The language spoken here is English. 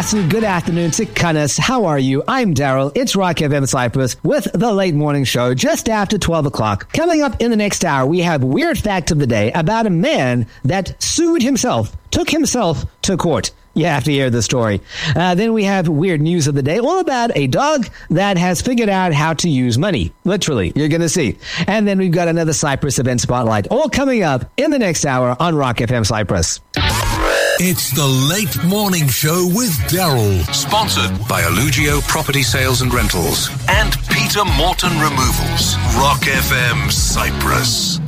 Good afternoon to Canis. How are you? I'm Daryl. It's Rock FM Cyprus with the late morning show just after 12 o'clock. Coming up in the next hour, we have Weird Fact of the Day about a man that sued himself, took himself to court. You have to hear the story. Then we have Weird News of the Day, all about a dog that has figured out how to use money. Literally, you're going to see. And then we've got another Cyprus event spotlight, all coming up in the next hour on Rock FM Cyprus. It's the Late Morning Show with Daryl. Sponsored by Allugio Property Sales and Rentals and Peter Morton Removals. Rock FM Cyprus.